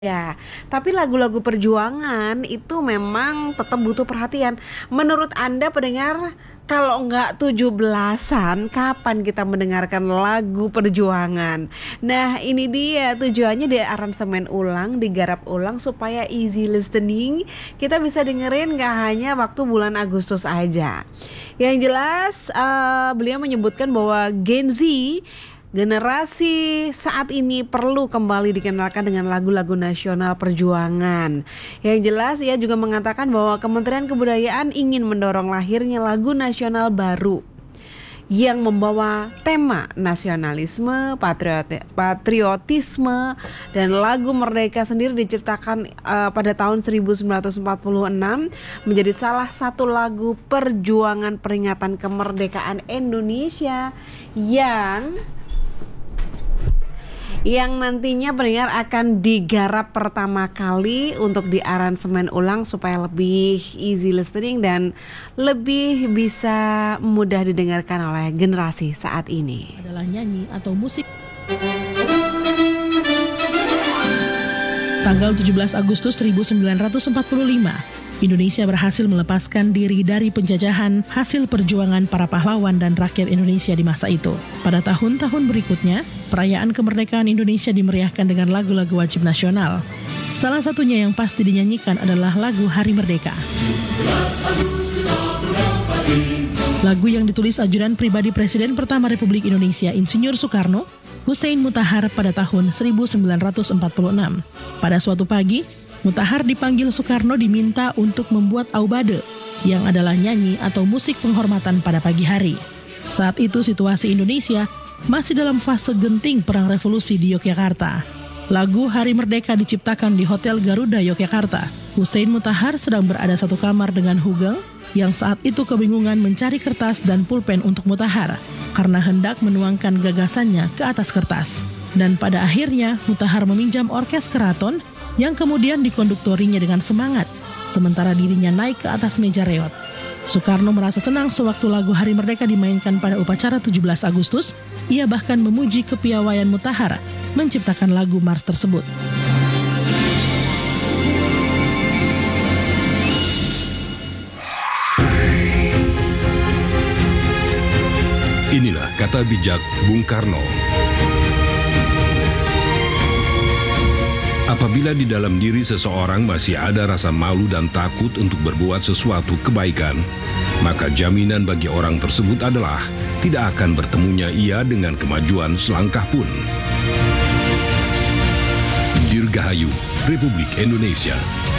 Ya, tapi lagu-lagu perjuangan itu memang tetap butuh perhatian. Menurut Anda pendengar, kalau nggak 17-an, kapan kita mendengarkan lagu perjuangan? Nah, ini dia tujuannya di aransemen ulang, digarap ulang supaya easy listening. Kita bisa dengerin nggak hanya waktu bulan Agustus aja. Yang jelas, beliau menyebutkan bahwa Gen Z generasi saat ini perlu kembali dikenalkan dengan lagu-lagu nasional perjuangan. Yang jelas ia juga mengatakan bahwa Kementerian Kebudayaan ingin mendorong lahirnya lagu nasional baru yang membawa tema nasionalisme, patriotisme, dan lagu Merdeka sendiri diciptakan pada tahun 1946 menjadi salah satu lagu perjuangan peringatan kemerdekaan Indonesia yang nantinya pendengar akan digarap pertama kali untuk diaransemen ulang supaya lebih easy listening dan lebih bisa mudah didengarkan oleh generasi saat ini. Adalah nyanyi atau musik. Tanggal 17 Agustus 1945, Indonesia berhasil melepaskan diri dari penjajahan hasil perjuangan para pahlawan dan rakyat Indonesia di masa itu. Pada tahun-tahun berikutnya, perayaan kemerdekaan Indonesia dimeriahkan dengan lagu-lagu wajib nasional. Salah satunya yang pasti dinyanyikan adalah lagu Hari Merdeka. Lagu yang ditulis ajudan pribadi Presiden pertama Republik Indonesia Insinyur Soekarno, Hussein Mutahar pada tahun 1946. Pada suatu pagi, Mutahar dipanggil Soekarno diminta untuk membuat aubade, yang adalah nyanyi atau musik penghormatan pada pagi hari. Saat itu situasi Indonesia masih dalam fase genting Perang Revolusi di Yogyakarta. Lagu Hari Merdeka diciptakan di Hotel Garuda Yogyakarta. Hussein Mutahar sedang berada satu kamar dengan Hugeng, yang saat itu kebingungan mencari kertas dan pulpen untuk Mutahar, karena hendak menuangkan gagasannya ke atas kertas. Dan pada akhirnya Mutahar meminjam orkes keraton yang kemudian dikonduktorinya dengan semangat, sementara dirinya naik ke atas meja reot. Soekarno merasa senang sewaktu lagu Hari Merdeka dimainkan pada upacara 17 Agustus. Ia bahkan memuji kepiawaian Mutahar menciptakan lagu Mars tersebut. Inilah kata bijak Bung Karno. Apabila di dalam diri seseorang masih ada rasa malu dan takut untuk berbuat sesuatu kebaikan, maka jaminan bagi orang tersebut adalah tidak akan bertemunya ia dengan kemajuan selangkah pun. Dirgahayu, Republik Indonesia.